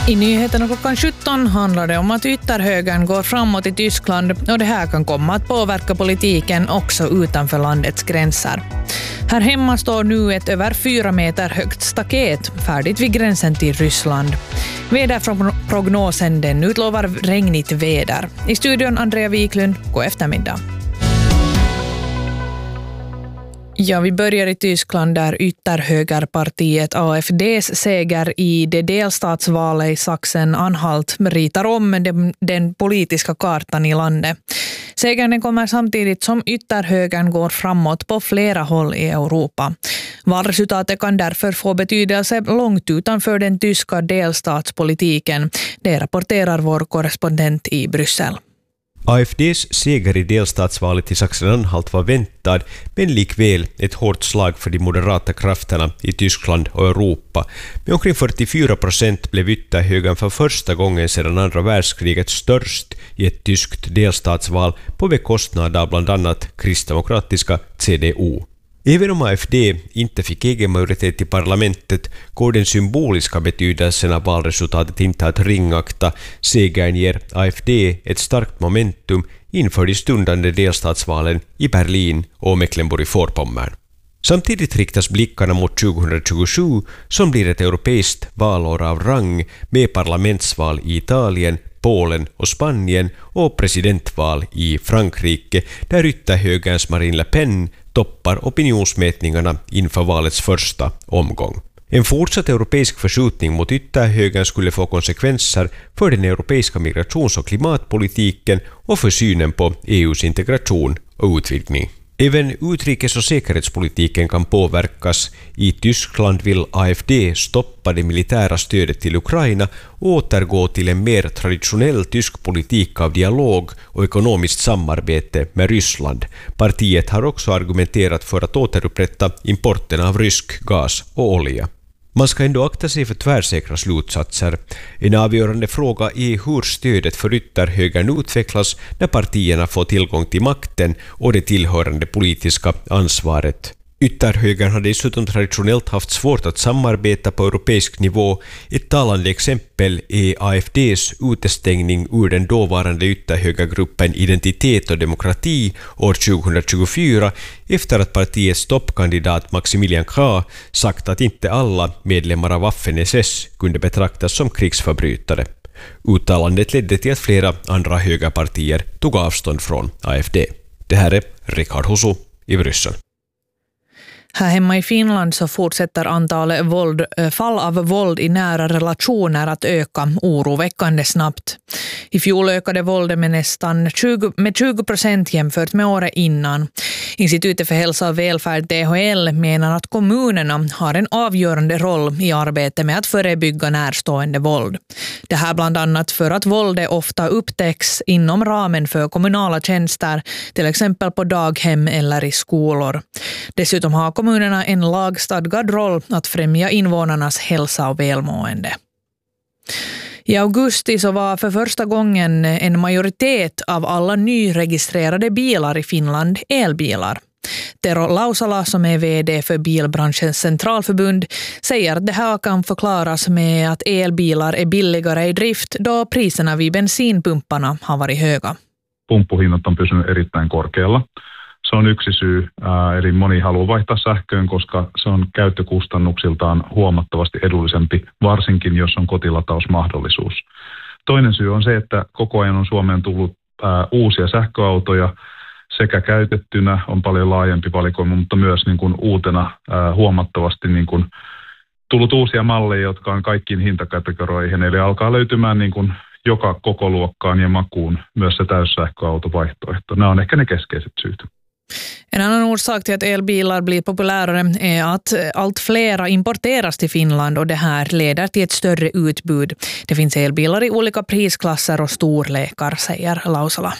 I nyheterna klockan 17 handlar det om att ytterhögern går framåt i Tyskland och det här kan komma att påverka politiken också utanför landets gränser. Här hemma står nu ett över 4 meter högt staket färdigt vid gränsen till Ryssland. Väderprognosen den utlovar regnigt väder. I studion Andrea Wiklund, god eftermiddag. Ja, vi börjar i Tyskland där ytterhögerpartiet AfDs seger i det delstatsvalet i Sachsen-Anhalt ritar om den politiska kartan i landet. Segern kommer samtidigt som ytterhögern går framåt på flera håll i Europa. Valresultatet kan därför få betydelse långt utanför den tyska delstatspolitiken. Det rapporterar vår korrespondent i Bryssel. AfDs seger i delstatsvalet i Sachsen-Anhalt var väntad, men likväl ett hårt slag för de moderata krafterna i Tyskland och Europa. Med omkring 44% blev ytterhögern för första gången sedan andra världskriget störst i ett tyskt delstatsval på bekostnad av bland annat kristdemokratiska CDU. Även om AfD inte fick egen majoritet i parlamentet går den symboliska betydelsen av valresultatet inte att ringakta. Segern ger AfD ett starkt momentum inför de stundande delstatsvalen i Berlin och Mecklenburg-Vorpommern. Samtidigt riktas blickarna mot 2027 som blir ett europeiskt valår av rang med parlamentsval i Italien, Polen och Spanien och presidentval i Frankrike där ytterhögerns Marine Le Pen toppar opinionsmätningarna inför valets första omgång. En fortsatt europeisk förskjutning mot ytterhögern skulle få konsekvenser för den europeiska migrations- och klimatpolitiken och för synen på EUs integration och utvidgning. Även utrikes- och säkerhetspolitiken kan påverkas. I Tyskland vill AfD stoppa det militära stödet till Ukraina och återgå till en mer traditionell tysk politik av dialog och ekonomiskt samarbete med Ryssland. Partiet har också argumenterat för att återupprätta importen av rysk gas och olja. Man ska ändå akta sig för tvärsäkra slutsatser. En avgörande fråga är hur stödet för ytterhögern utvecklas när partierna får tillgång till makten och det tillhörande politiska ansvaret. Ytterhögern har dessutom traditionellt haft svårt att samarbeta på europeisk nivå. Ett talande exempel är AfDs utestängning ur den dåvarande ytterhögergruppen Identitet och demokrati år 2024 efter att partiets toppkandidat Maximilian Krah sagt att inte alla medlemmar av Waffen-SS kunde betraktas som krigsförbrytare. Uttalandet ledde till att flera andra högerpartier tog avstånd från AfD. Det här är Rickard Husu i Bryssel. Här hemma i Finland så fortsätter antalet fall av våld i nära relationer att öka oroväckande snabbt. I fjol ökade våldet med nästan 20% jämfört med året innan. Institutet för hälsa och välfärd THL menar att kommunerna har en avgörande roll i arbetet med att förebygga närstående våld. Det här bland annat för att våldet ofta upptäcks inom ramen för kommunala tjänster, till exempel på daghem eller i skolor. Dessutom har kommunerna en lagstadgad roll att främja invånarnas hälsa och välmående. I augusti så var för första gången en majoritet av alla nyregistrerade bilar i Finland elbilar. Tero Lausala som är vd för bilbranschens centralförbund säger att det här kan förklaras med att elbilar är billigare i drift då priserna vid bensinpumparna har varit höga. Pumppuhinnat on pysynyt erittäin korkealla. Se on yksi syy, eli moni haluaa vaihtaa sähköön, koska se on käyttökustannuksiltaan huomattavasti edullisempi, varsinkin jos on kotilatausmahdollisuus. Toinen syy on se, että koko ajan on Suomeen tullut uusia sähköautoja, sekä käytettynä on paljon laajempi valikoima, mutta myös niin kuin uutena huomattavasti niin kuin tullut uusia malleja, jotka on kaikkiin hintakategorioihin, eli alkaa löytymään niin kuin joka kokoluokkaan ja makuun myös se täyssähköautovaihtoehto. Nämä on ehkä ne keskeiset syyt. En annan orsak till att elbilar blir populärare är att allt flera importeras till Finland och det här leder till ett större utbud. Det finns elbilar i olika prisklasser och storlekar, säger Lausala.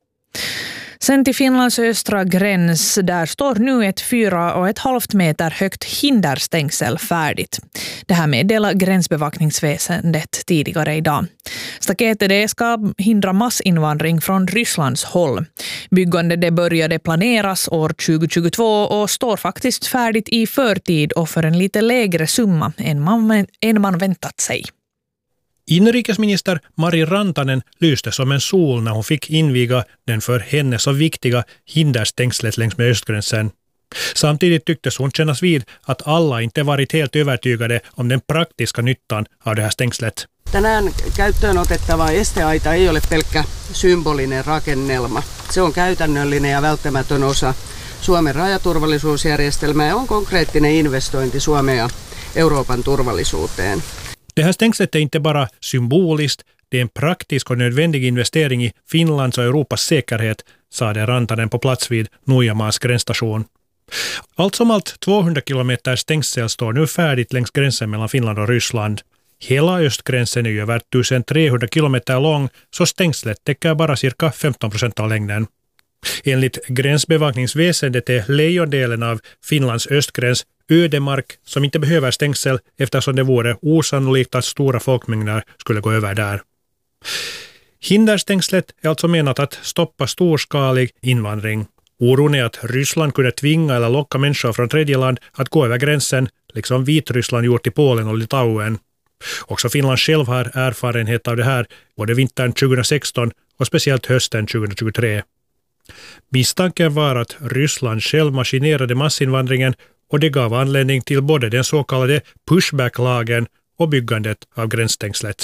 Sen till Finlands östra gräns, där står nu ett 4,5 meter högt hinderstängsel färdigt. Det här meddelar gränsbevakningsväsendet tidigare idag. Staketet det ska hindra massinvandring från Rysslands håll. Byggandet det började planeras år 2022 och står faktiskt färdigt i förtid och för en lite lägre summa än man väntat sig. Inrikesminister Mari Rantanen lyste som en sol när hon fick inviga den för henne så viktiga hinderstängslet längs med östgränsen. Samtidigt tycktes hon kännas vid att alla inte varit helt övertygade om den praktiska nyttan av det här stängslet. Tänään käyttöön otettava esteaita ei ole pelkkä symbolinen rakennelma. Se on käytännöllinen ja välttämätön osa Suomen rajaturvallisuusjärjestelmää ja on konkreettinen investointi Suomen ja Euroopan turvallisuuteen. Det här stängslet är inte bara symboliskt, det är en praktisk och nödvändig investering i Finlands och Europas säkerhet, sade Rantanen på plats vid Nuijamaas gränsstation. Allt som allt 200 kilometer stängsel står nu färdigt längs gränsen mellan Finland och Ryssland. Hela östgränsen är ju över 1300 kilometer lång, så stängslet täcker bara cirka 15% av längden. Enligt gränsbevakningsväsendet är lejondelen av Finlands östgräns ödemark som inte behöver stängsel eftersom det vore osannolikt att stora folkmängder skulle gå över där. Hinderstängslet är alltså menat att stoppa storskalig invandring. Oron är att Ryssland kunde tvinga eller locka människor från tredje land att gå över gränsen, liksom Vitryssland gjort i Polen och Litauen. Också Finland själv har erfarenhet av det här både vintern 2016 och speciellt hösten 2023. Misstanken var att Ryssland själv maskinerade massinvandringen och det gav anledning till både den så kallade pushback-lagen och byggandet av gränsstängslet.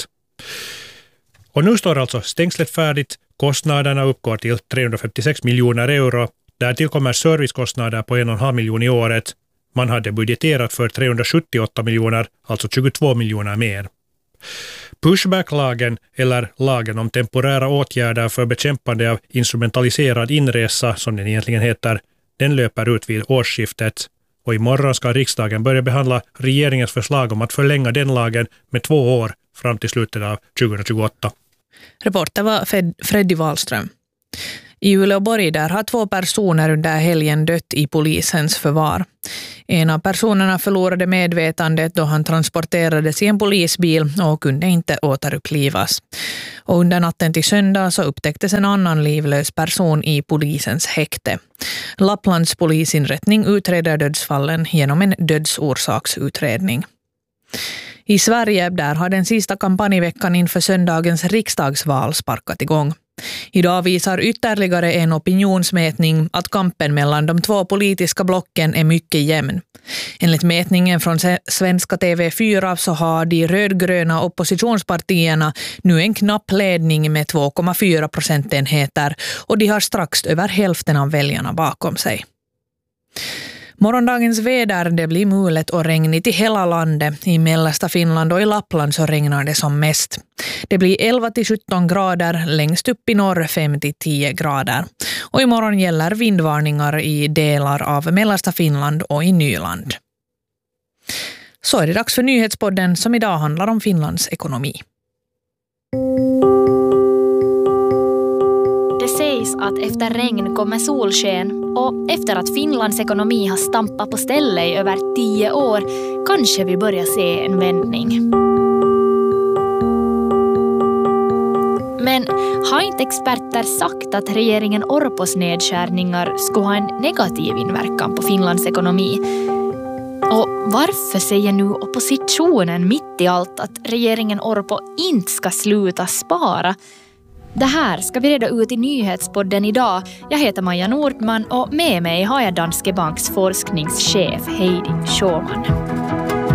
Och nu står alltså stängslet färdigt. Kostnaderna uppgår till 356 miljoner euro. Därtill kommer servicekostnader på 1,5 miljon i året. Man hade budgeterat för 378 miljoner, alltså 22 miljoner mer. Pushback-lagen, eller lagen om temporära åtgärder för bekämpande av instrumentaliserad inresa, som den egentligen heter, den löper ut vid årsskiftet. Och imorgon ska riksdagen börja behandla regeringens förslag om att förlänga den lagen med 2 år fram till slutet av 2028. Reporter var Freddy Wahlström. I Uleåborg där har 2 personer under helgen dött i polisens förvar. En av personerna förlorade medvetandet då han transporterades i en polisbil och kunde inte återupplivas. Och under natten till söndag så upptäcktes en annan livlös person i polisens häkte. Lapplands polisinrättning utreder dödsfallen genom en dödsorsaksutredning. I Sverige där har den sista kampanjveckan inför söndagens riksdagsval sparkat igång. Idag visar ytterligare en opinionsmätning att kampen mellan de 2 politiska blocken är mycket jämn. Enligt mätningen från svenska TV4 så har de rödgröna oppositionspartierna nu en knapp ledning med 2,4 procentenheter och de har strax över hälften av väljarna bakom sig. Morgondagens väder det blir mulet och regnigt i hela landet. I mellersta Finland och i Lappland så regnar det som mest. Det blir 11-17 grader, längst upp i norr 5-10 grader. Och imorgon gäller vindvarningar i delar av mellersta Finland och i Nyland. Så är det dags för nyhetspodden som idag handlar om Finlands ekonomi. Det sägs att efter regn kommer solsken och efter att Finlands ekonomi har stampat på ställe i över 10 år kanske vi börjar se en vändning. Men har inte experter sagt att regeringen Orpos nedskärningar skulle ha en negativ inverkan på Finlands ekonomi? Och varför säger nu oppositionen mitt i allt att regeringen Orpo inte ska sluta spara? Det här ska vi reda ut i nyhetspodden idag. Jag heter Maja Nordman och med mig har jag Danske Banks forskningschef Heidi Schåman.